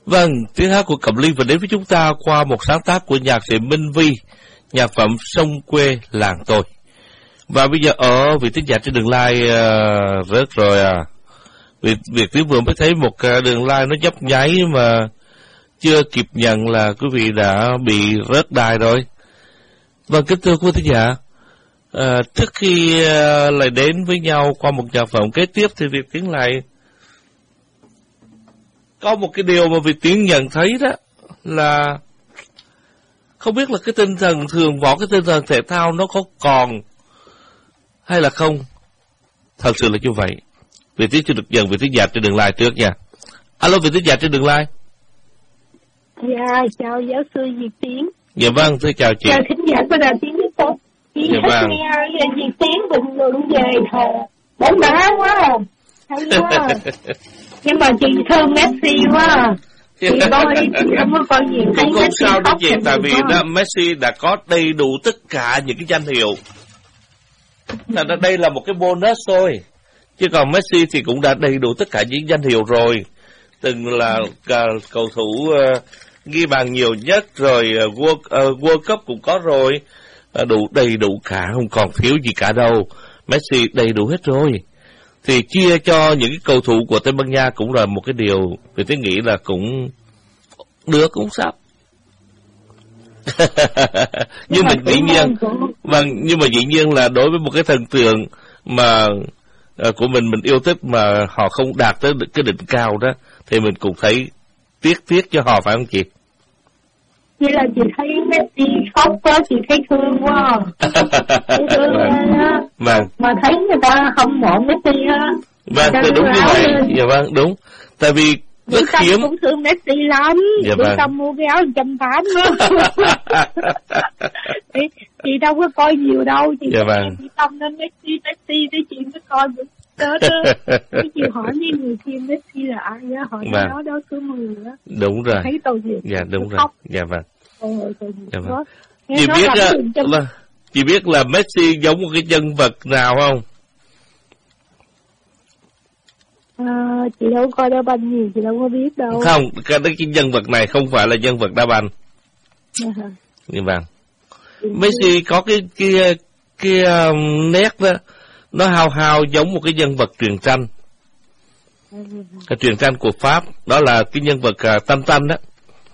Vâng, tiếng hát của Cẩm Linh vừa đến với chúng ta qua một sáng tác của nhạc sĩ Minh Vi, nhạc phẩm Sông Quê Làng Tôi. Và bây giờ ở vị thính giả trên đường line rớt rồi à. Việc tiếng vừa mới thấy một đường line nó nhấp nháy mà chưa kịp nhận là quý vị đã bị rớt đài rồi. Vâng, kính thưa quý thính giả, trước khi lại đến với nhau qua một nhạc phẩm kế tiếp thì Việt Tiến lại có một cái điều mà Việt Tiến nhận thấy đó là không biết là cái tinh thần thường võ, cái tinh thần thể thao nó có còn hay là không. Thật sự là như vậy. Việt Tiến chưa được dần Việt Tiến giả trên đường line trước nha. Alo, Việt Tiến giả trên đường line. Dạ, chào giáo sư Việt Tiến. Dạ vâng, thưa chào chị. Chào thính giả của Đài Tiếng Nói Tốt. Chị dạ thích vâng. nghe Việt Tiến bình luận về thờ bóng đá quá, hay quá. Nhưng mà chị thương Messi quá. Chị coi, chị không có coi nhiều. Cũng không sao đâu chị, tại vì đó, Messi đã có đầy đủ tất cả những cái danh hiệu. Đây là một cái bonus thôi. Chứ còn Messi thì cũng đã đầy đủ tất cả những danh hiệu rồi. Từng là cầu thủ ghi bàn nhiều nhất rồi, World Cup cũng có rồi. Đầy đủ cả, không còn thiếu gì cả đâu. Messi đầy đủ hết rồi. Thì chia cho những cái cầu thủ của Tây Ban Nha cũng là một cái điều vì tôi nghĩ là cũng được, cũng sắp. Nhưng mà dĩ nhiên, vâng, nhưng mà dĩ nhiên là đối với một cái thần tượng mà của mình yêu thích mà họ không đạt tới cái đỉnh cao đó thì mình cũng thấy tiếc cho họ, phải không chị? Như là chị thấy Messi khóc quá, chị thấy thương quá. Thương á. Vâng. Mà thấy người ta hâm mộ Messi á. Vâng, đúng như vậy. Dạ vâng, đúng. Tại vì rất hiếm. Cũng thương Messi lắm. Dạ vâng. Tâm mua cái áo 180 đó. Chị đâu có coi nhiều đâu. Chị dạ vâng. Chị tâm đến Messi thì chị mới coi được. Chị hỏi với người kia Messi là ai á, hỏi vâng. đó số 10 á. Đúng rồi. Thấy tôi gì? Dạ đúng rồi. Khóc. Dạ vâng. Dạ vâng. Chị biết là Messi giống một cái nhân vật nào không? Chị đâu coi đá banh nhiều, chị đâu có biết đâu. Không, cái nhân vật này không phải là nhân vật đá banh. Dạ vâng. Messi có cái nét đó, nó hao giống một cái nhân vật truyện tranh. Cái truyện tranh của Pháp, đó là cái nhân vật Tintin đó.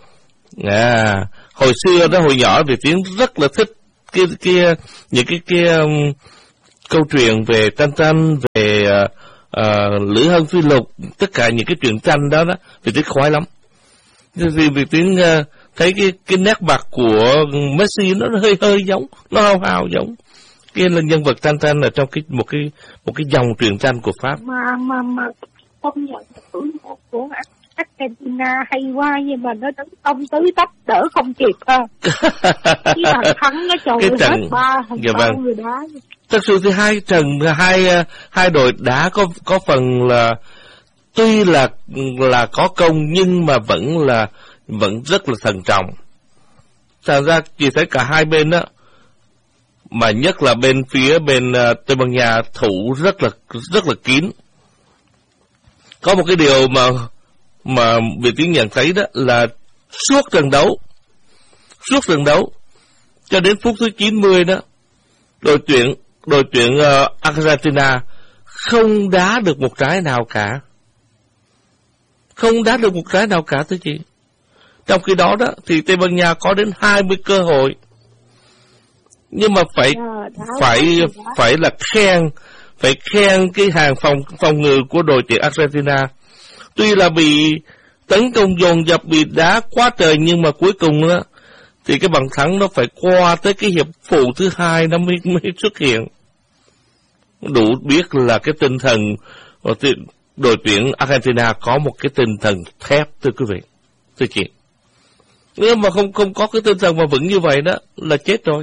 Hồi xưa đó, hồi nhỏ thì Tiến rất là thích những cái câu chuyện về Tintin, về Lữ Hân Phi Lục, tất cả những cái truyện tranh đó thì Tiến khoái lắm. Vì Tiến thấy cái nét mặt của Messi nó hơi giống, nó hao giống. Cái là nhân vật Tintin ở trong một cái dòng truyện tranh của Pháp. Mà công nhận của Argentina hay quá, nhưng mà nó tấn công tứ tấp đỡ không kịp ha. Cái bàn thắng nó trồi hết ba người đá. Thật sự thì hai đội đá có phần là tuy là có công nhưng mà vẫn rất là thận trọng. Thành ra chỉ thấy cả hai bên đó, mà nhất là bên Tây Ban Nha thủ rất là kín. Có một cái điều mà Việt Tiến nhận thấy đó là suốt trận đấu cho đến phút thứ 90 đó, đội tuyển Argentina không đá được một trái nào cả. Không đá được một trái nào cả thưa chị. Trong khi đó thì Tây Ban Nha có đến 20 cơ hội. Nhưng mà phải là khen cái hàng phòng ngự của đội tuyển Argentina. Tuy là bị tấn công dồn dập, bị đá quá trời, nhưng mà cuối cùng đó thì cái bàn thắng nó phải qua tới cái hiệp phụ thứ 2 nó mới xuất hiện. Đủ biết là cái tinh thần đội tuyển Argentina có một cái tinh thần thép, thưa quý vị, thưa chị. Nếu mà không có cái tinh thần mà vững như vậy đó là chết rồi.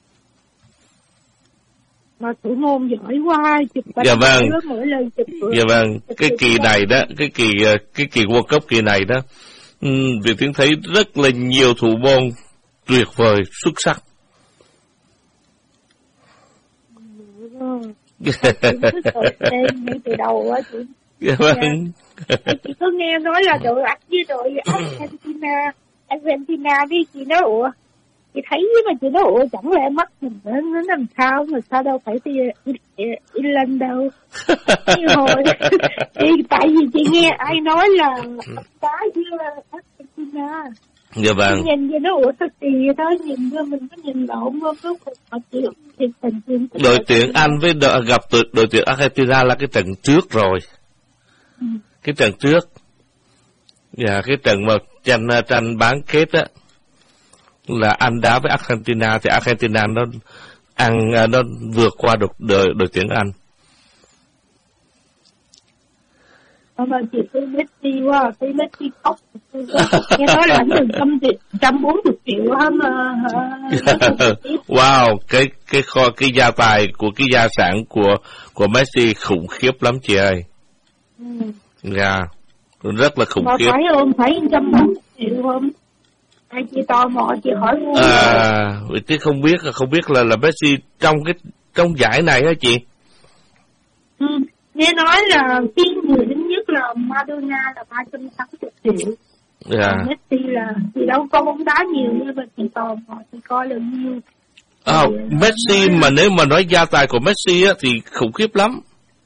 Mà thủ môn giỏi quá, chụp bánh. Dạ vâng. Mỗi lần chụp dạ vâng. Cái kỳ này đó, cái kỳ World Cup kỳ này đó, Việt Tiến thấy rất là nhiều thủ môn tuyệt vời, xuất sắc. Xem ngay từ đầu á, Dạ vâng. Chị có nghe nói là đội Anh với đội Argentina đi, chị nói ủa, chị thấy mà chị nói ủa chẳng lẽ mắt mình nó làm sao mà sao đâu phải đi Ireland đâu. Hồi tại vì chị nghe ai nói là đá với Argentina. Dạ vâng. Nhìn cho nó ủa sao kỳ đó, nhìn cho mình có nhìn lộn không, có đội tuyển Anh với gặp đội tuyển Argentina là cái trận trước rồi. Cái trận trước. Dạ, cái trận mà tranh bán kết á là Anh đá với Argentina, thì Argentina nó vượt qua đội tuyển Anh. Mà chị tôi Messi quá, tôi Messi khóc. Nghe nói là anh 140 triệu hả mà. Wow, cái gia tài của cái gia sản của Messi khủng khiếp lắm chị ơi. Dạ, rất là khủng khiếp. Mà phải không? Phải 140 triệu không? Ai chị tò mò chị hỏi luôn. Chứ không biết là Messi trong giải này hả chị? Nghe nói là cái người đến nhất là Maradona là 360 triệu. Dạ. Messi là thì đâu có bóng đá nhiều, nhưng mà chị tò mò chị coi là nhiêu. Messi mà nếu mà nói gia tài của Messi á thì khủng khiếp lắm.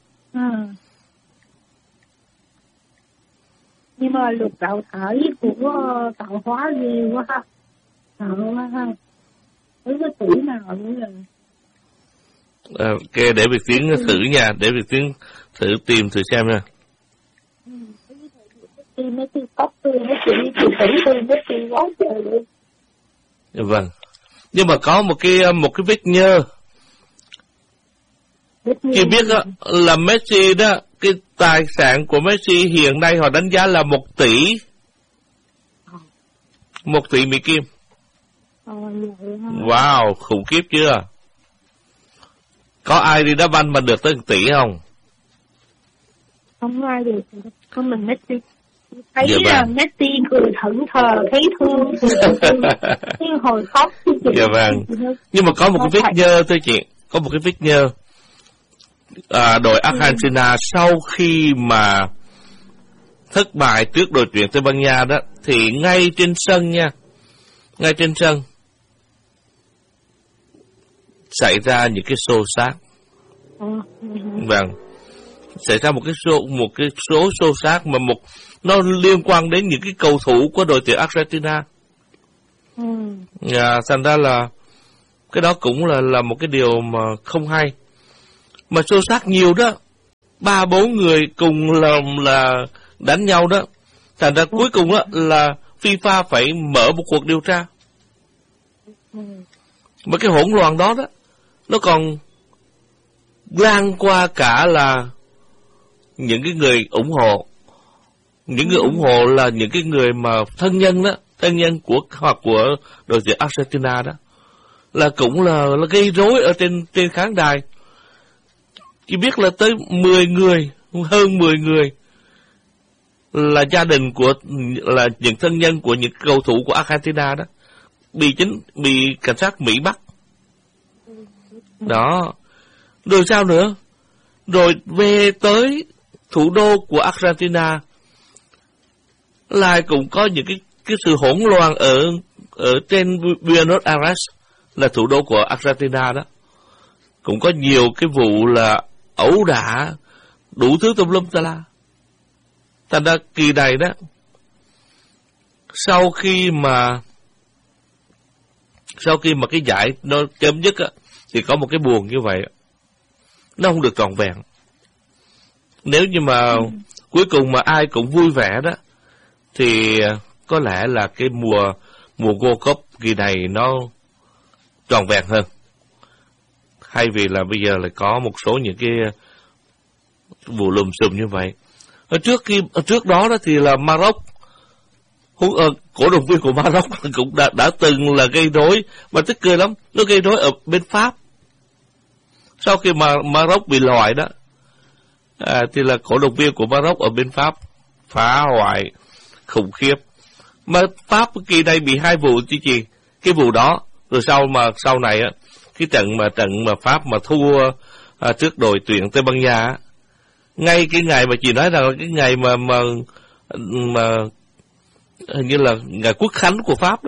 Nhưng mà luật đào thải của tạo hóa ghê quá ha. Tạo quá ha. Với cái tuổi nào nữa là. Ok, để Việt Tiến thử nha, để Việt Tiến thử tìm thử xem nha. Mấy cái tóc tôi, mấy chị thử tôi, mấy chị quá trời luôn. Vâng. Nhưng mà có một cái vết nhơ. Chị biết đó, là Messi đó, cái tài sản của Messi hiện nay họ đánh giá là 1 tỷ. 1 tỷ Mỹ Kim. Wow, khủng khiếp chưa? Có ai đi đá banh mà được tới 1 tỷ không? Không ai được, có mình Messi. Thấy dạ là Messi cười thẫn thờ, thấy thương, nhưng hồi khóc. Dạ vâng. Nhưng mà có một cái vết nhơ thôi chị, có một cái vết nhơ. Đội Argentina sau khi mà thất bại trước đội tuyển Tây Ban Nha đó, thì ngay trên sân nha, ngay trên sân xảy ra những cái xô xát. Vâng, xảy ra một cái số xô xát mà nó liên quan đến những cái cầu thủ của đội tuyển Argentina. Thành ra là cái đó cũng là một cái điều mà không hay. Mà xô xát nhiều đó, 3-4 người cùng là đánh nhau đó. Thành ra cuối cùng đó là FIFA phải mở một cuộc điều tra. Mà cái hỗn loạn đó đó, nó còn lan qua cả là những cái người ủng hộ. Những người ủng hộ là những cái người mà thân nhân đó, thân nhân của đội tuyển Argentina đó, là cũng là gây rối ở trên khán đài. Chỉ biết là tới 10 người, hơn 10 người là gia đình là những thân nhân của những cầu thủ của Argentina đó bị cảnh sát Mỹ bắt. Đó. Rồi sao nữa? Rồi về tới thủ đô của Argentina lại cũng có những cái sự hỗn loạn ở trên Buenos Aires, là thủ đô của Argentina đó. Cũng có nhiều cái vụ là ẩu đả đủ thứ tùm lum tà la. Thành ra kỳ này đó, sau khi mà cái giải nó chấm dứt á, thì có một cái buồn như vậy, nó không được trọn vẹn. Nếu như mà cuối cùng mà ai cũng vui vẻ đó, thì có lẽ là cái mùa World Cup kỳ này nó trọn vẹn hơn. Hay vì là bây giờ lại có một số những cái vụ lùm xùm như vậy. Trước đó thì là Maroc, cổ động viên của Maroc cũng đã từng là gây rối, mà tức cười lắm, nó gây rối ở bên Pháp. Sau khi mà Maroc bị loại đó, thì là cổ động viên của Maroc ở bên Pháp phá hoại khủng khiếp. Mà Pháp kỳ này bị 2 vụ chứ gì, cái vụ đó, rồi sau này á, cái trận mà Pháp mà thua trước đội tuyển Tây Ban Nha, Ngay cái ngày mà chị nói rằng là cái ngày mà hình như là ngày Quốc khánh của Pháp đó.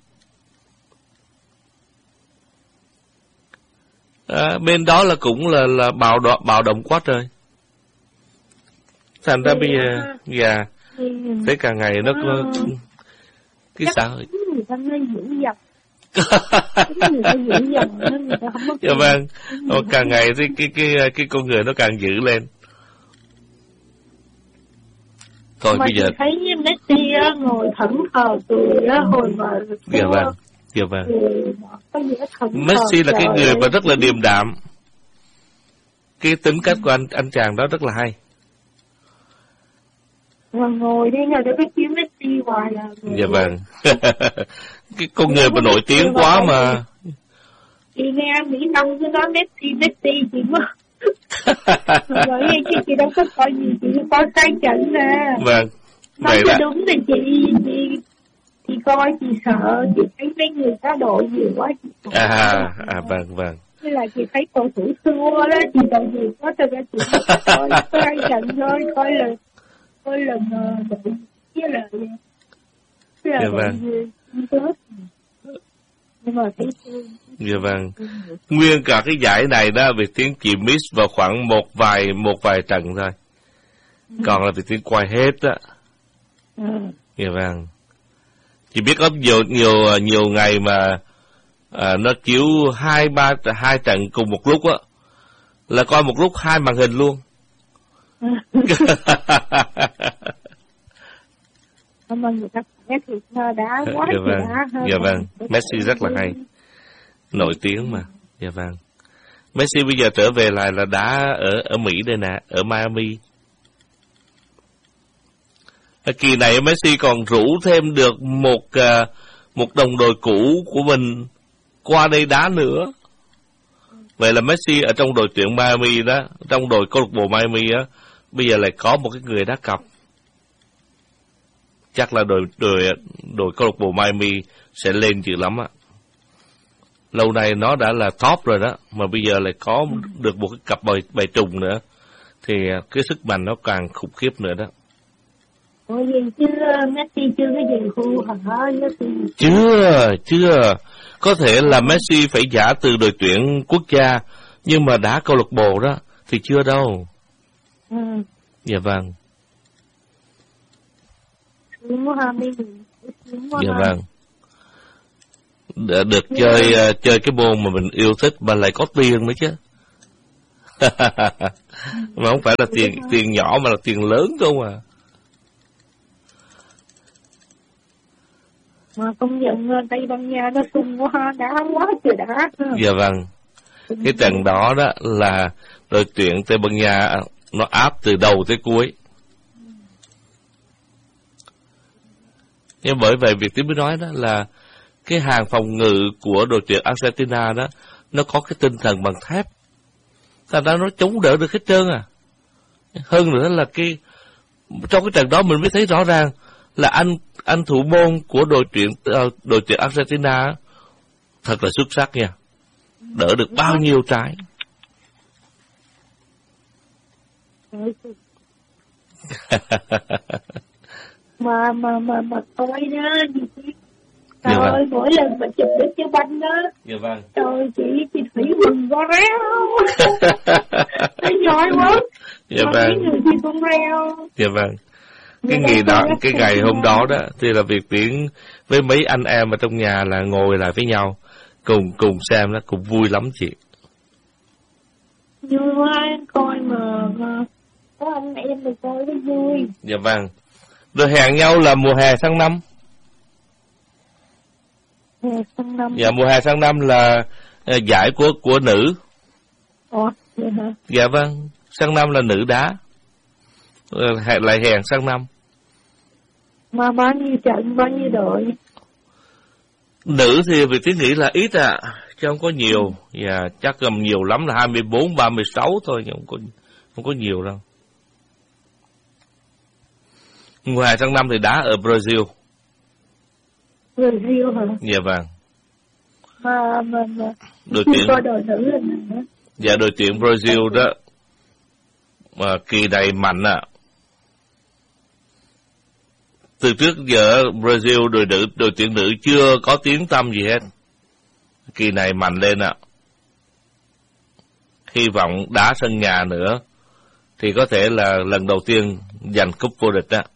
Bên đó là cũng là bạo động quá trời. Thành ra bây giờ thấy càng ngày nó có cái xã hội. Người ta nên giữ dần. Người ta giữ dần nên người ta không mất. Dạ vâng. Càng ngày thì cái con người nó càng dữ lên. Thôi mà bây giờ thấy Messi á, ngồi thẫn thờ cười á, hồi mà dạ vâng. Dạ vâng. Messi là cái người mà rất là điềm đạm. Cái tính cách của anh chàng đó rất là hay. Mà ngồi đi ngồi để cái kiếm Messi hoài là. Dạ vâng. Cái con người mà nổi tiếng quá mà. Chị nghe Mỹ Long cứ nói Messi chị mất. Bởi vì chị đâu có coi gì, chị coi sai trận nè. Vâng. Nói cho đúng thì chị coi chị sợ, chị thấy mấy người cá độ nhiều quá chị sợ. Vâng. Thế là chị thấy cầu thủ xưa đó, chị đầu nhiều quá cho nên chị coi sai trận thôi, coi là đội với là dạ vâng. Nhưng mà thấy dạ vâng. Nguyên cả cái giải này đó Việt Tiến chỉ miss vào khoảng một vài trận thôi. Còn là Việt Tiến quay hết á. Dạ vâng. Chỉ biết có nhiều ngày mà nó chiếu hai trận cùng một lúc á, là coi một lúc 2 màn hình luôn. mà người ta Messi đá quá. Dạ vâng. Dạ vâng. Messi rất là hay, nổi tiếng mà. Dạ vâng. Messi bây giờ trở về lại là đá ở Mỹ đây nè, ở Miami. Kỳ này Messi còn rủ thêm được một đồng đội cũ của mình qua đây đá nữa. Vậy là Messi ở trong đội tuyển Miami đó, trong đội câu lạc bộ Miami á, bây giờ lại có một cái người đá cặp. Chắc là đội câu lạc bộ Miami sẽ lên dữ lắm á. Lâu nay nó đã là top rồi đó, mà bây giờ lại có được một cái cặp bầy trùng nữa, thì cái sức mạnh nó càng khủng khiếp nữa đó. Ủa gì chứ Messi chưa có về khu hả? Chưa. Có thể là Messi phải giả từ đội tuyển quốc gia, nhưng mà đá câu lạc bộ đó thì chưa đâu. Dạ vâng. Dạ vâng. Để được chơi cái môn mà mình yêu thích mà lại có tiền nữa chứ. Mà không phải là tiền nhỏ mà là tiền lớn không à. Mà công nhận Tây Ban Nha nó sung quá, đá quá trời đá. Dạ vâng. Cái trận đó đó là đội tuyển Tây Ban Nha nó áp từ đầu tới cuối. Nhưng bởi vậy việc tiếp mới nói đó là cái hàng phòng ngự của đội tuyển Argentina đó, nó có cái tinh thần bằng thép. Thành ra nó chống đỡ được hết trơn à. Hơn nữa là trong cái trận đó mình mới thấy rõ ràng là anh thủ môn của đội tuyển Argentina thật là xuất sắc nha. Đỡ được bao nhiêu trái. mà tôi đó trời ơi, mỗi lần mà chụp được cái banh đó. Dạ vâng. Trời chị Thủy mừng có réo. Nó giỏi quá. Dạ vâng. Mấy người thì con reo. Dạ vâng. Cái ngày hôm đó đó thì là Việt Tiến với mấy anh em ở trong nhà là ngồi lại với nhau cùng xem đó, cũng vui lắm chị. Vui quá, coi mà có anh em thì coi nó vui. Dạ vâng. Rồi hẹn nhau là mùa hè sang năm. Sang năm. Dạ, mùa hè sang năm là giải của nữ. Ủa, vậy hả? Dạ vâng, sang năm là nữ đá. Lại hẹn sang năm. Mà bao nhiêu trận, bao nhiêu đội? Nữ thì Việt Tiến nghĩ là ít chứ không có nhiều. Dạ, chắc gần nhiều lắm là 24, 36 thôi, nhưng không có nhiều đâu. Mùa hè sang năm thì đá ở Brazil. Brazil hả? Dạ vâng. Mà đội tuyển coi đội nữ là nữa. Dạ, đội tuyển Brazil đó kỳ này mạnh à. Từ trước giờ Brazil đội tuyển nữ chưa có tiếng tăm gì hết. Kỳ này mạnh lên ạ. Hy vọng đá sân nhà nữa thì có thể là lần đầu tiên giành cúp vô địch đó.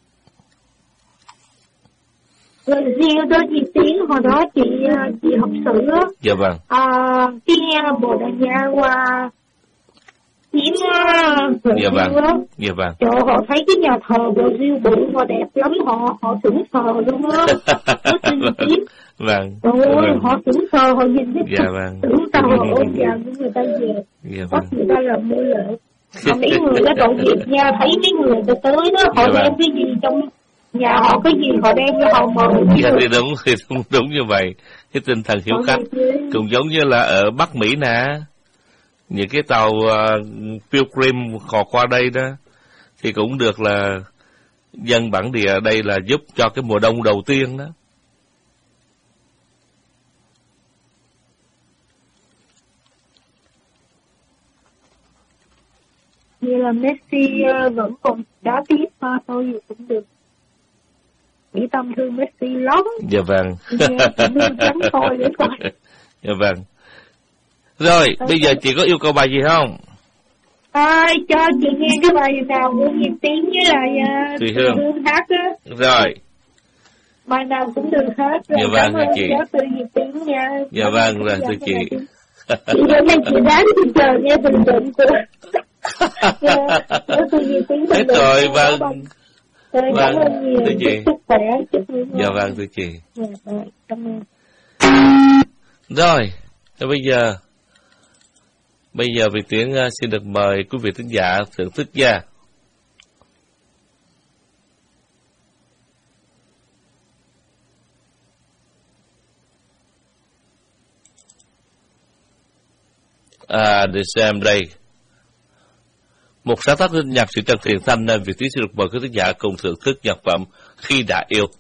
Brazil đó chị Tiến, hồi đó chị học sử á. Dạ vâng. Chị nghe là Bồ Đào Nha qua chiếm dạ vâng. Dạ vâng. Trời, họ thấy cái nhà thờ Brazil bự mà đẹp lắm, họ sững sờ luôn á. Vâng. Ôi, họ sững sờ, họ nhìn thấy dạ vâng. tưởng sao họ ôm vàng của người ta về. Dạ bắt vâng. người ta làm mua lợi. Mấy người đó tội nghiệp nha, thấy mấy người ta tới đó, họ dạ đem cái gì trong nhà họ, cái gì họ đem cho họ mời. Dạ thì đúng như vậy. Cái tinh thần hiếu khách cũng giống như là ở Bắc Mỹ nè, những cái tàu Pilgrim họ qua đây đó thì cũng được là dân bản địa ở đây là giúp cho cái mùa đông đầu tiên đó. Như là Messi vẫn còn đá tiếp thôi gì cũng được. Nghĩ tâm thương Messi lắm. Dạ vâng. Trắng thôi để coi. Dạ vâng. Rồi, bây giờ chị có yêu cầu bài gì không? Cho chị nghe cái bài nào của Nhật Tiến với lại Thùy Hương hát á. Rồi. Bài nào cũng được hết. Dạ vâng, thưa chị. Từ Nhật Tiến nha. Dạ vâng, rồi thưa chị. Chị hôm nay chị ráng chị chờ nghe bình luận của hết rồi, vâng. Vâng, thưa chị. Chúc khỏe, chúc vui. Dạ vâng, thưa chị. Dạ, cảm ơn. Rồi, thế bây giờ Việt Tiến xin được mời quý vị thính giả thưởng thức nha. Để xem đây. Một sáng tác nhạc sĩ Trần Thiện Thanh nên Việt Tiến xin được mời quý thính giả cùng thưởng thức nhạc phẩm Khi Đã Yêu.